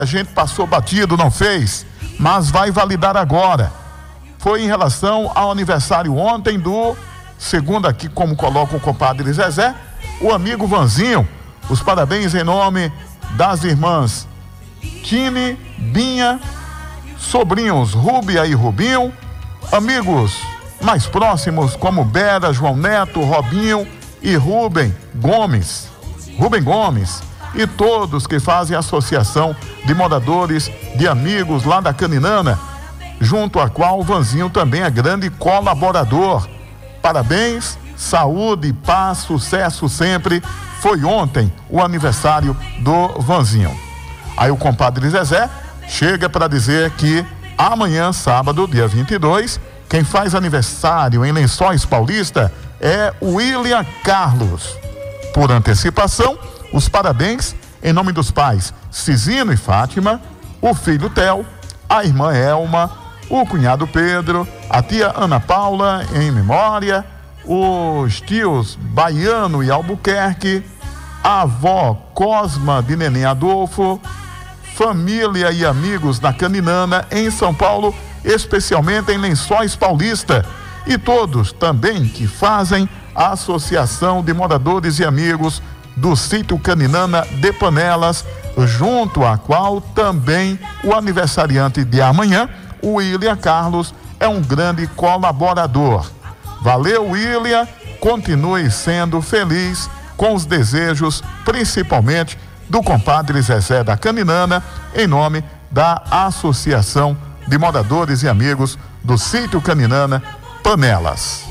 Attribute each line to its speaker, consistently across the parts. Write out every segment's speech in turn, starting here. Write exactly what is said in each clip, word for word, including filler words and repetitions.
Speaker 1: A gente passou batido, não fez, mas vai validar agora. Foi em relação ao aniversário ontem do, segundo aqui como coloca o compadre Zezé, o amigo Vanzinho. Os parabéns em nome das irmãs Tine, Binha, sobrinhos Rúbia e Rubinho, amigos mais próximos como Bera, João Neto, Robinho e Rubem Gomes, Rubem Gomes e todos que fazem a associação de moradores de amigos lá da Caninana, junto a qual o Vanzinho também é grande colaborador. Parabéns, saúde, paz, sucesso sempre. Foi ontem o aniversário do Vanzinho. Aí o compadre Zezé chega para dizer que amanhã, sábado, dia vinte e dois, quem faz aniversário em Lençóis Paulista é o William Carlos. Por antecipação, os parabéns em nome dos pais Cisino e Fátima, o filho Theo, a irmã Elma, o cunhado Pedro, a tia Ana Paula em memória, os tios Baiano e Albuquerque, a avó Cosma de Neném Adolfo, família e amigos da Caninana em São Paulo, especialmente em Lençóis Paulista, e todos também que fazem a Associação de Moradores e Amigos do Sítio Caninana de Panelas, junto à qual também o aniversariante de amanhã, o William Carlos, é um grande colaborador. Valeu, William, continue sendo feliz com os desejos, principalmente do compadre Zezé da Caninana, em nome da Associação de Moradores e Amigos do Sítio Caninana Panelas.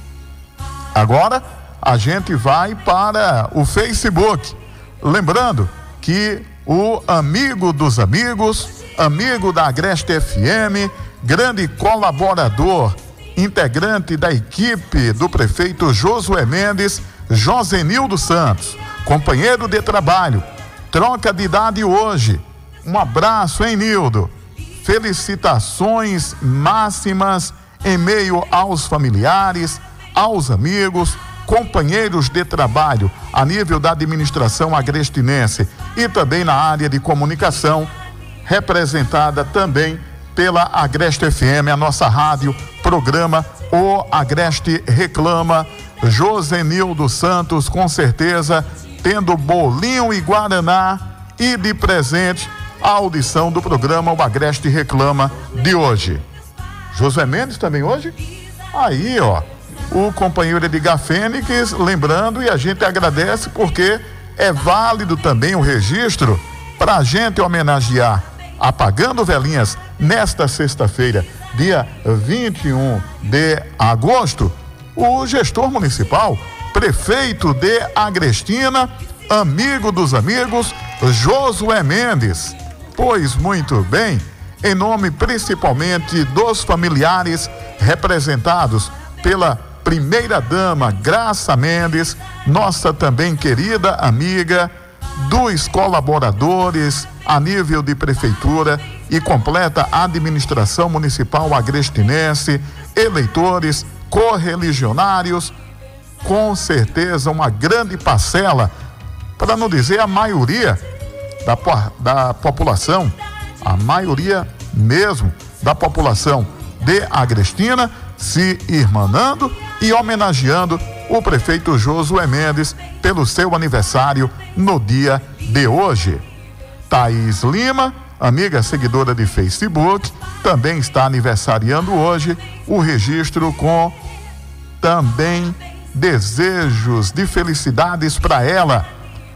Speaker 1: Agora a gente vai para o Facebook, lembrando que o amigo dos amigos, amigo da Agreste F M, grande colaborador, integrante da equipe do prefeito Josué Mendes, Josenildo Santos, companheiro de trabalho, troca de idade hoje. Um abraço, hein, Nildo? Felicitações máximas em meio aos familiares, aos amigos, companheiros de trabalho a nível da administração agrestinense e também na área de comunicação, representada também pela Agreste F M, a nossa rádio, programa O Agreste Reclama. Josenildo Santos, com certeza, tendo bolinho e guaraná e de presente a audição do programa O Agreste Reclama de hoje. Josué Mendes também hoje? Aí, ó, o companheiro Edgar Fênix, lembrando, e a gente agradece porque é válido também o registro para a gente homenagear, apagando velhinhas, nesta sexta-feira, dia vinte e um de agosto, o gestor municipal, prefeito de Agrestina, amigo dos amigos, Josué Mendes. Pois muito bem, em nome principalmente dos familiares representados pela primeira-dama Graça Mendes, nossa também querida amiga, dos colaboradores a nível de prefeitura e completa administração municipal agrestinense, eleitores, correligionários, com certeza uma grande parcela, para não dizer a maioria da, da população, a maioria mesmo da população de Agrestina, se irmanando e homenageando o prefeito Josué Mendes pelo seu aniversário no dia de hoje. Thaís Lima, amiga seguidora de Facebook, também está aniversariando hoje. O registro com também desejos de felicidades para ela.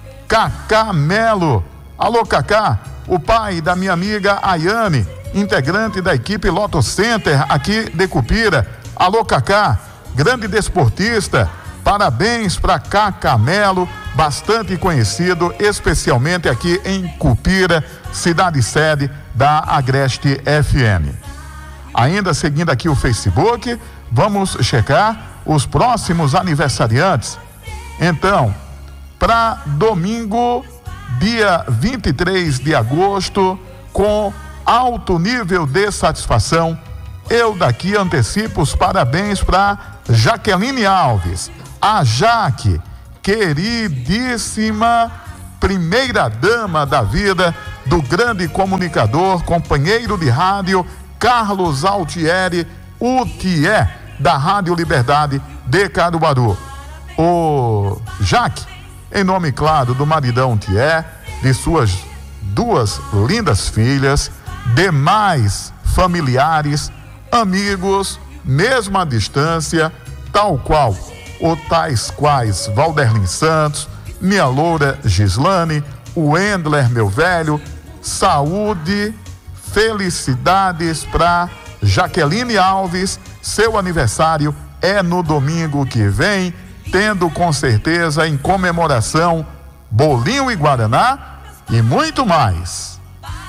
Speaker 1: Cacá Melo, alô Cacá, o pai da minha amiga Ayane, integrante da equipe Lotto Center aqui de Cupira. Alô Cacá, grande desportista, parabéns para Cacá Melo, bastante conhecido, especialmente aqui em Cupira, cidade sede da Agreste F M. Ainda seguindo aqui o Facebook, vamos checar os próximos aniversariantes. Então, para domingo, dia vinte e três de agosto, com alto nível de satisfação, eu daqui antecipo os parabéns para Jaqueline Alves, a Jaque, queridíssima primeira dama da vida do grande comunicador, companheiro de rádio, Carlos Altieri, o Thier, da Rádio Liberdade de Caruaru. O Jaque, em nome, claro, do maridão Thier, de suas duas lindas filhas, demais familiares, amigos, mesmo à distância, tal qual o tais quais Valderlin Santos, minha loura Gislane, o Endler, meu velho, saúde, felicidades para Jaqueline Alves. Seu aniversário é no domingo que vem, tendo com certeza em comemoração bolinho e guaraná e muito mais.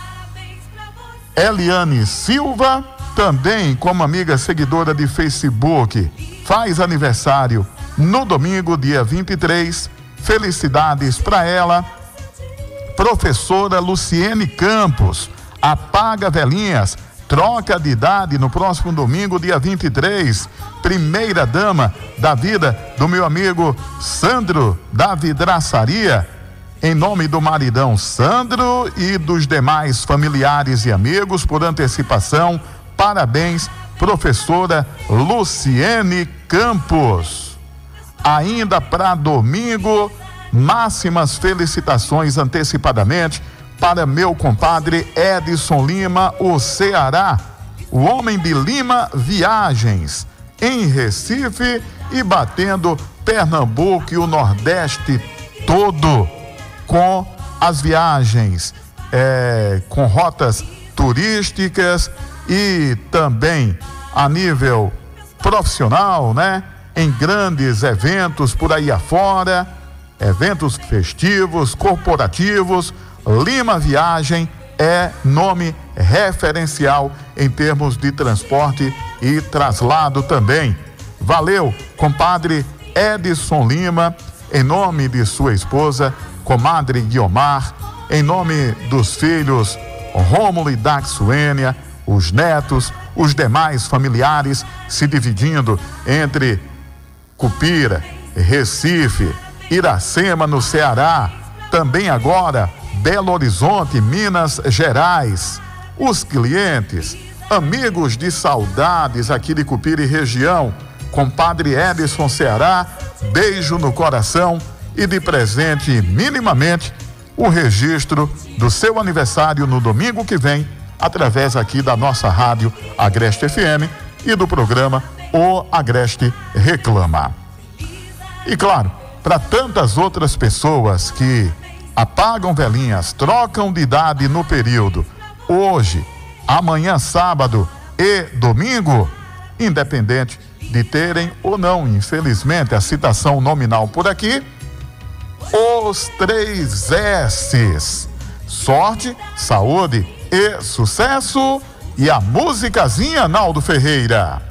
Speaker 1: Eliane Silva, também como amiga seguidora de Facebook, faz aniversário no domingo, dia vinte e três. Felicidades para ela. Professora Luciene Campos, apaga velhinhas, troca de idade no próximo domingo, dia vinte e três. Primeira dama da vida do meu amigo Sandro da Vidraçaria. Em nome do maridão Sandro e dos demais familiares e amigos, por antecipação, parabéns, professora Luciene Campos. Ainda para domingo, máximas felicitações antecipadamente para meu compadre Edson Lima, o Ceará, o homem de Lima Viagens, em Recife e batendo Pernambuco e o Nordeste todo com as viagens, é, com rotas turísticas e também a nível profissional, né? Em grandes eventos por aí afora, eventos festivos, corporativos. Lima Viagem é nome referencial em termos de transporte e traslado também. Valeu, compadre Edson Lima, em nome de sua esposa, comadre Guiomar, em nome dos filhos Rômulo e Daxuênia, os netos, os demais familiares, se dividindo entre Cupira, Recife, Iracema, no Ceará, também agora Belo Horizonte, Minas Gerais. Os clientes, amigos de saudades aqui de Cupira e região, compadre Edson Ceará, beijo no coração e de presente minimamente o registro do seu aniversário no domingo que vem, através aqui da nossa rádio Agreste F M e do programa O Agreste Reclama. E claro, para tantas outras pessoas que apagam velhinhas, trocam de idade no período hoje, amanhã, sábado e domingo, independente de terem ou não, infelizmente, a citação nominal por aqui, os três S's: sorte, saúde e sucesso. E a musicazinha, Naldo Ferreira.